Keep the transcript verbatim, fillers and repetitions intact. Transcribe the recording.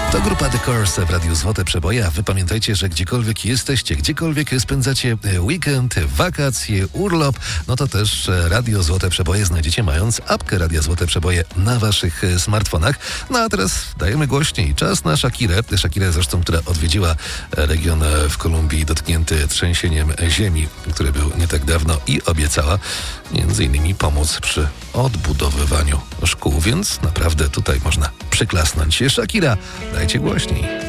To grupa The Course w Radiu Złote Przeboje, a wy pamiętajcie, że gdziekolwiek jesteście, gdziekolwiek spędzacie weekend, wakacje, urlop, no to też Radio Złote Przeboje znajdziecie, mając apkę Radia Złote Przeboje na waszych smartfonach. No a teraz dajemy głośniej. Czas na Shakirę. Shakirę zresztą, która odwiedziła region w Kolumbii dotknięty trzęsieniem ziemi, który był nie tak dawno i obiecała między innymi pomóc przy odbudowywaniu szkół, więc naprawdę tutaj można przyklasnąć. Shakira, dajcie głośniej.